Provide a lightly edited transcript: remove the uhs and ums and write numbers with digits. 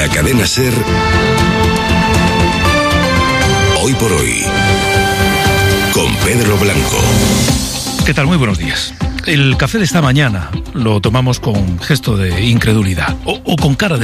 la cadena SER, Hoy por Hoy, con Pedro Blanco. ¿Qué tal? Muy buenos días. El café de esta mañana lo tomamos con gesto de incredulidad o con cara de